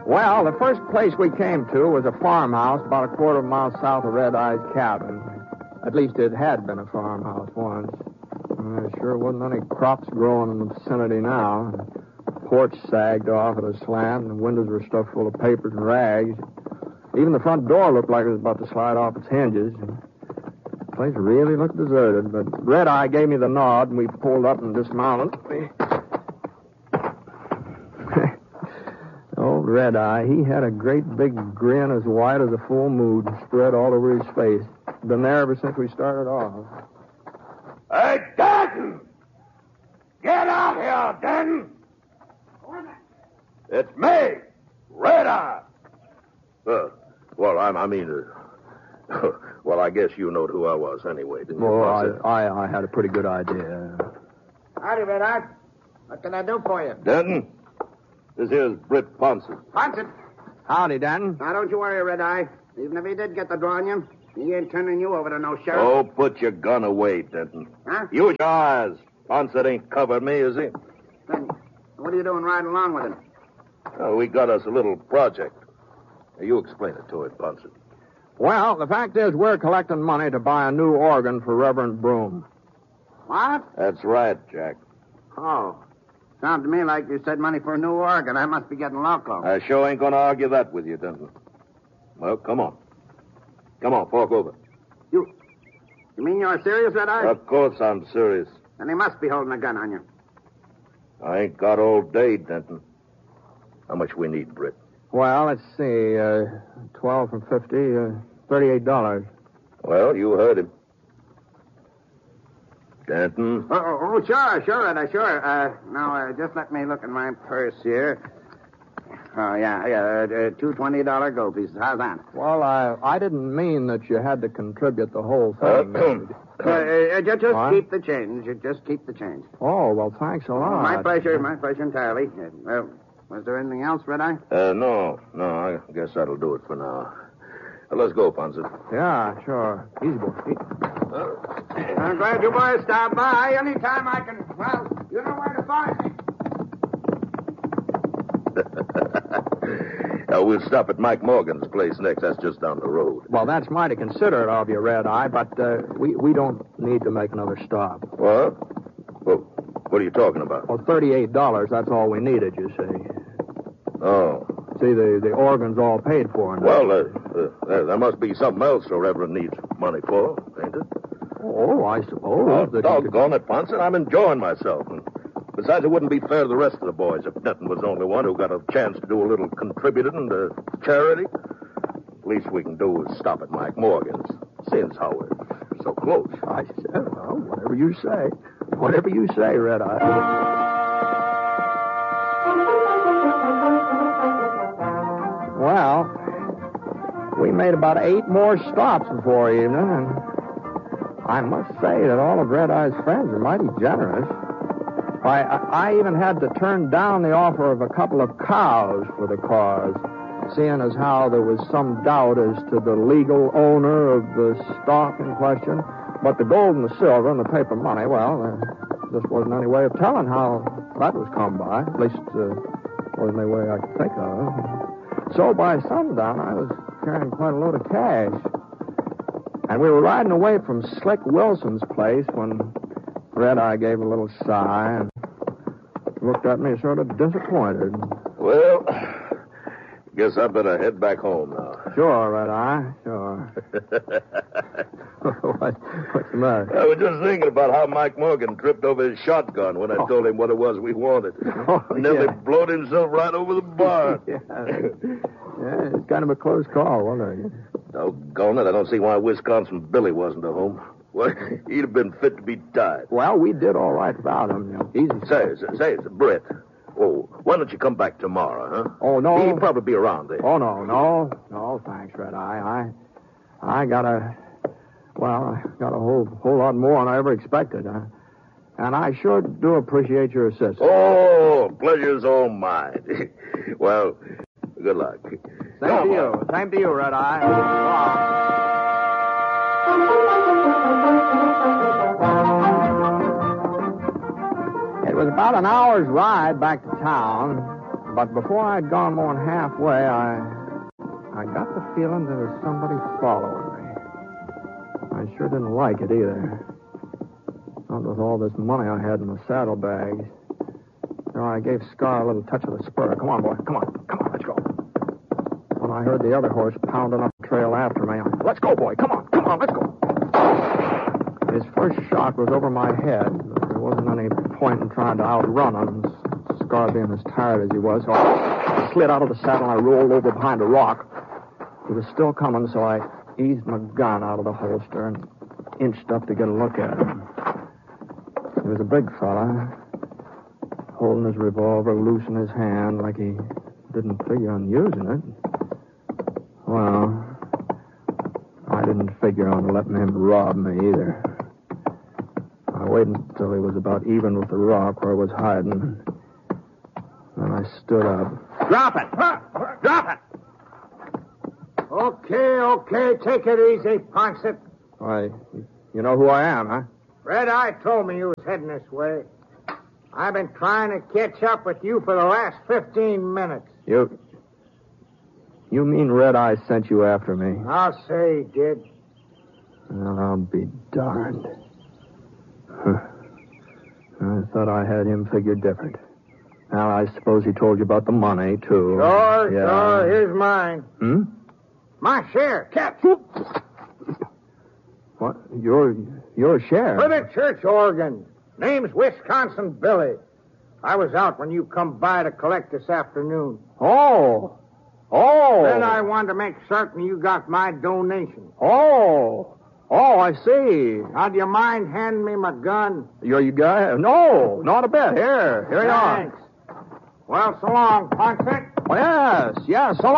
Well, the first place we came to was a farmhouse about a quarter of a mile south of Red Eye's cabin. At least it had been a farmhouse once. There sure wasn't any crops growing in the vicinity now. The porch sagged off at a slant, and the windows were stuffed full of papers and rags. Even the front door looked like it was about to slide off its hinges. The place really looked deserted, but Red Eye gave me the nod, and we pulled up and dismounted. Old Red Eye, he had a great big grin as white as a full moon spread all over his face. Been there ever since we started off. Hey, Denton! Get out here, Denton! It's me, Red Eye. Well, well, I guess you knowed who I was anyway, didn't you? Well, I had a pretty good idea. Howdy, Red Eye. What can I do for you? Denton, this here's Britt Ponson. Ponson. Howdy, Denton. Now, don't you worry, Red Eye. Even if he did get the draw on you, he ain't turning you over to no sheriff. Oh, put your gun away, Denton. Huh? Use your eyes. Ponson ain't covered me, is he? Then what are you doing riding along with him? Oh, we got us a little project. Now, you explain it to him, Ponson. Well, the fact is we're collecting money to buy a new organ for Reverend Broom. What? That's right, Jack. Oh. Sounds to me like you said money for a new organ. I must be getting loco. I sure ain't going to argue that with you, Denton. Well, come on. Come on, fork over. You mean you're serious, Red Eye? Of course I'm serious. Then he must be holding a gun on you. I ain't got all day, Denton. How much we need, Britt? Well, let's see. 12 from 50, $38. Well, you heard him. Denton? Sure, Red Eye, sure. Now, just let me look in my purse here. Oh, yeah, two $20 gold pieces. How's that? Well, I didn't mean that you had to contribute the whole thing. Just keep the change. Just keep the change. Oh, well, thanks a lot. My pleasure entirely. Was there anything else, Red Eye? No, I guess that'll do it for now. Let's go, Ponson. Yeah, sure. Easy, boy. I'm glad you boys stopped by. Anytime I can, well, you know where to find me. We'll stop at Mike Morgan's place next. That's just down the road. Well, that's mighty considerate of you, Red Eye, but we don't need to make another stop. What? Well, what are you talking about? Well, $38, that's all we needed, you see. Oh. See, the organ's all paid for now. Well, there must be something else the Reverend needs money for, ain't it? Oh, I suppose. Doggone it, Ponson. I'm enjoying myself. And besides, it wouldn't be fair to the rest of the boys if Denton was the only one who got a chance to do a little contributing to charity. Least we can do is stop at Mike Morgan's, since how we're so close. I said, well, whatever you say. Whatever you say, Red Eye. Well, we made about 8 more stops before evening, and I must say that all of Red Eye's friends are mighty generous. I even had to turn down the offer of a couple of cows for the cause, seeing as how there was some doubt as to the legal owner of the stock in question. But the gold and the silver and the paper money, well, there just wasn't any way of telling how that was come by. At least, wasn't any way I could think of. So by sundown, I was carrying quite a load of cash. And we were riding away from Slick Wilson's place when Red Eye gave a little sigh and looked at me sort of disappointed. Well, guess I better head back home now. Sure, Red Eye, sure. What's the matter? I was just thinking about how Mike Morgan tripped over his shotgun when I told him what it was we wanted. Nearly blowed himself right over the bar. Yeah, it's kind of a close call, wasn't it? Doggone it, I don't see why Wisconsin Billy wasn't at home. Well, he'd have been fit to be tied. Well, we did all right without him. Easy. Say, Britt. Oh, why don't you come back tomorrow, huh? Oh, no. He'll probably be around there. Oh, no, thanks, Red Eye. I got a whole lot more than I ever expected. And I sure do appreciate your assistance. Oh, pleasure's all mine. Well, good luck. Same to you, Red Eye. It was about an hour's ride back to town. But before I'd gone more than halfway, I got the feeling there was somebody following me. I sure didn't like it either. Not with all this money I had in the saddlebags. So I gave Scar a little touch of the spur. Come on, boy. Come on, let's go. When I heard the other horse pounding up the trail after me, let's go, boy. Come on, let's go. His first shot was over my head. There wasn't any point in trying to outrun him, Scar being as tired as he was. So I slid out of the saddle and I rolled over behind a rock. He was still coming, so I eased my gun out of the holster and inched up to get a look at him. He was a big fella, holding his revolver loose in his hand like he didn't figure on using it. Well, I didn't figure on letting him rob me either. I waited until he was about even with the rock where I was hiding. Then I stood up. Drop it! Drop it! Okay, take it easy, Ponset. Why, you know who I am, huh? Red Eye told me you was heading this way. I've been trying to catch up with you for the last 15 minutes. You mean Red Eye sent you after me? I'll say he did. Well, I'll be darned. I thought I had him figured different. Now, I suppose he told you about the money, too. Sure. Here's mine. My share. Catch. What? Your share? For the church organ. Name's Wisconsin Billy. I was out when you come by to collect this afternoon. Oh. Then I wanted to make certain you got my donation. Oh, I see. Now, do you mind handing me my gun? You got it? No, not a bit. Here you are. Thanks. Well, so long, Ponset. Yes, so long.